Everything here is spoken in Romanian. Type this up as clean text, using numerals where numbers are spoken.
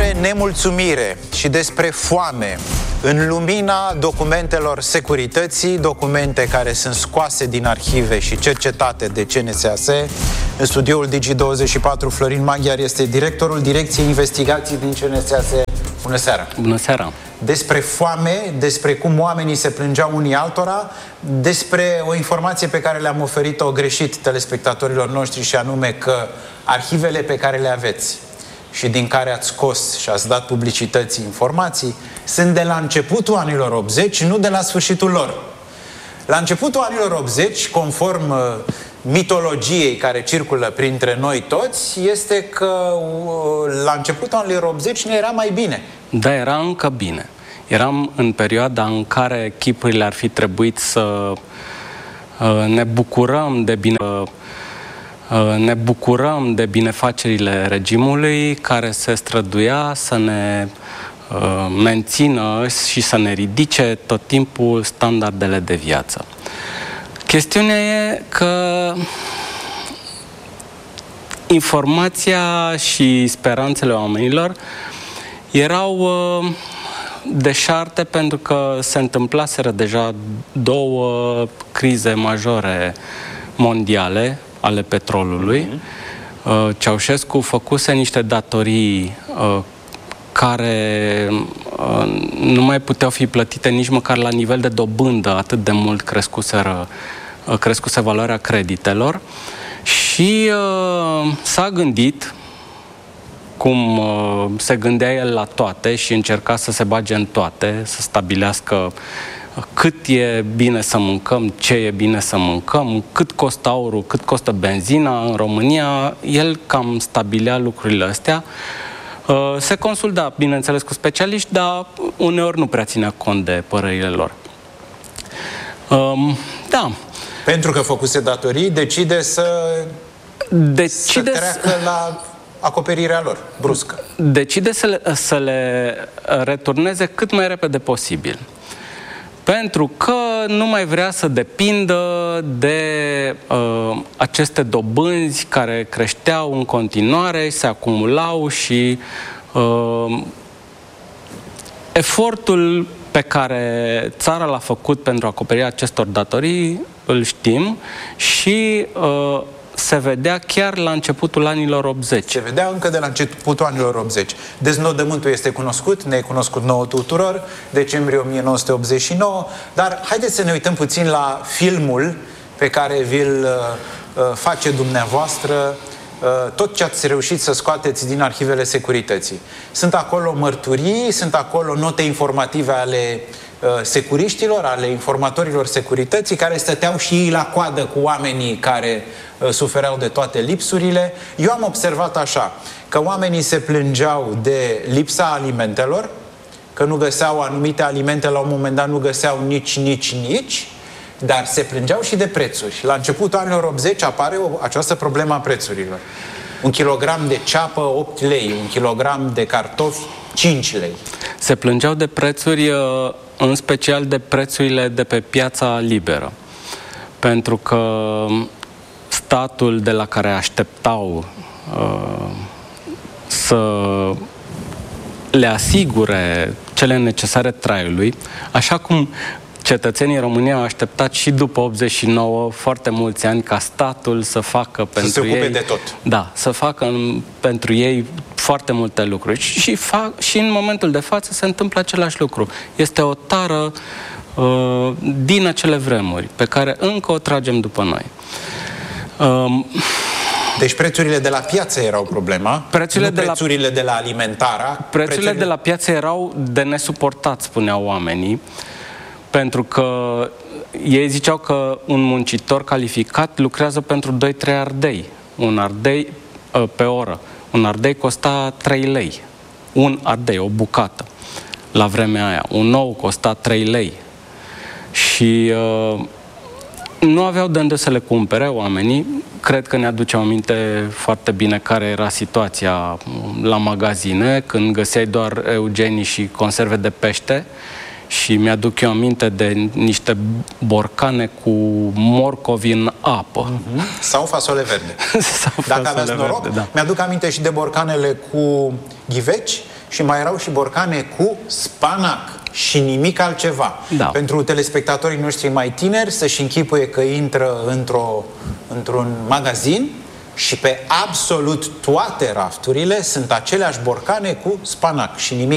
despre nemulțumire și despre foame în lumina documentelor securității, documente care sunt scoase din arhive și cercetate de CNSAS. În studioul Digi24, Florin Maghiar este directorul Direcției Investigații din CNSAS. Bună seara! Bună seara! Despre foame, despre cum oamenii se plângeau unii altora, despre o informație pe care le-am oferit-o greșit telespectatorilor noștri, și anume că arhivele pe care le aveți și din care ați scos și ați dat publicității informații sunt de la începutul anilor 80, nu de la sfârșitul lor. La începutul anilor 80, conform mitologiei care circulă printre noi toți, este că la începutul anilor 80 ne era mai bine. Da, era încă bine. Eram în perioada în care chipurile ar fi trebuit să ne bucurăm de bine. Ne bucurăm de binefacerile regimului care se străduia să ne mențină și să ne ridice tot timpul standardele de viață. Chestiunea e că informația și speranțele oamenilor erau deșarte pentru că se întâmplaseră deja două crize majore mondiale ale petrolului. Ceaușescu făcuse niște datorii care nu mai puteau fi plătite nici măcar la nivel de dobândă, atât de mult crescuse valoarea creditelor, și s-a gândit, cum se gândea el la toate și încerca să se bage în toate, să stabilească cât e bine să mâncăm, ce e bine să mâncăm, cât costă aurul, cât costă benzina în România. El cam stabilea lucrurile astea. Se consulta, bineînțeles, cu specialiști, dar uneori nu prea ținea cont de părerile lor. Da. Pentru că făcuse datorii, decide să treacă la acoperirea lor, bruscă. Decide să le returneze cât mai repede posibil. Pentru că nu mai vrea să depindă de aceste dobânzi care creșteau în continuare, se acumulau și efortul pe care țara l-a făcut pentru acoperirea acestor datorii îl știm și se vedea chiar la începutul anilor 80. Se vedea încă de la începutul anilor 80. Deznodământul este cunoscut, ne e cunoscut nouă tuturor, decembrie 1989, dar haideți să ne uităm puțin la filmul pe care vi-l face dumneavoastră, tot ce ați reușit să scoateți din arhivele securității. Sunt acolo mărturii, sunt acolo note informative ale securiștilor, ale informatorilor securității, care stăteau și ei la coadă cu oamenii care sufereau de toate lipsurile. Eu am observat așa, că oamenii se plângeau de lipsa alimentelor, că nu găseau anumite alimente, la un moment dat nu găseau nici, dar se plângeau și de prețuri. La începutul anilor 80 apare această problemă a prețurilor. 1 kilogram de ceapă, 8 lei, 1 kilogram de cartofi, 5 lei. Se plângeau de prețuri, în special de prețurile de pe piața liberă. Pentru că statul de la care așteptau să le asigure cele necesare traiului, așa cum cetățenii României au așteptat și după 89 foarte mulți ani ca statul să facă pentru ei... Să se ocupe de tot. Da, să facă pentru ei foarte multe lucruri. Și în momentul de față se întâmplă același lucru. Este o tară din acele vremuri pe care încă o tragem după noi. Deci prețurile de la piață erau problema, prețurile de la alimentarea. Prețurile de la piață erau de nesuportat, spuneau oamenii, pentru că ei ziceau că un muncitor calificat lucrează pentru 2-3 ardei. Un ardei pe oră. Un ardei costa 3 lei. Un ardei, o bucată, la vremea aia. Un ou costa 3 lei. Și nu aveau de unde să le cumpere oamenii. Cred că ne aducem aminte foarte bine care era situația la magazine, când găseai doar eugenii și conserve de pește. Și mi-aduc eu aminte de niște borcane cu morcovi în apă. Sau fasole verde. Dacă aveați noroc, da. Mi-aduc aminte și de borcanele cu ghiveci și mai erau și borcane cu spanac și nimic altceva. Da. Pentru telespectatorii noștri mai tineri să-și închipuie că intră într-un magazin și pe absolut toate rafturile sunt aceleași borcane cu spanac și nimic